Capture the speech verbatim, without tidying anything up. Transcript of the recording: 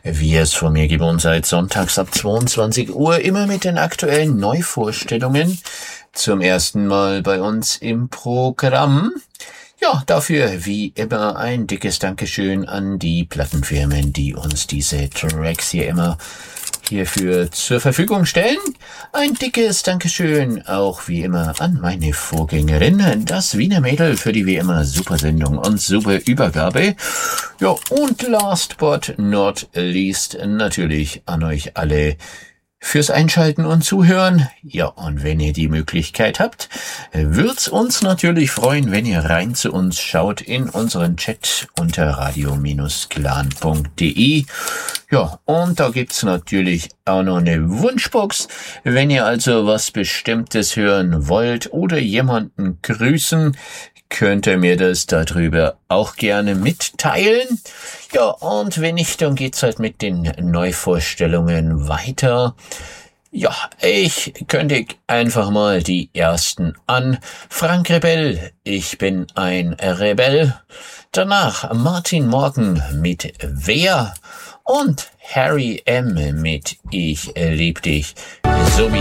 Wie es von mir gewohnt seid, sonntags ab zweiundzwanzig Uhr, immer mit den aktuellen Neuvorstellungen. Zum ersten Mal bei uns im Programm. Ja, dafür wie immer ein dickes Dankeschön an die Plattenfirmen, die uns diese Tracks hier immer hierfür zur Verfügung stellen. Ein dickes Dankeschön auch wie immer an meine Vorgängerin, das Wiener Mädel, für die wie immer super Sendung und super Übergabe. Ja, und last but not least natürlich an euch alle fürs Einschalten und Zuhören. Ja, und wenn ihr die Möglichkeit habt, wird's uns natürlich freuen, wenn ihr rein zu uns schaut in unseren Chat unter radio Bindestrich clan punkt de. Ja, und da gibt's natürlich auch noch eine Wunschbox. Wenn ihr also was Bestimmtes hören wollt oder jemanden grüßen, könnt ihr mir das darüber auch gerne mitteilen. Ja, und wenn nicht, dann geht's halt mit den Neuvorstellungen weiter. Ja, ich kündige einfach mal die ersten an. Frank Rebell, ich bin ein Rebell. Danach Martin Morgan mit Wer und Harry M. mit Ich lieb dich, sowie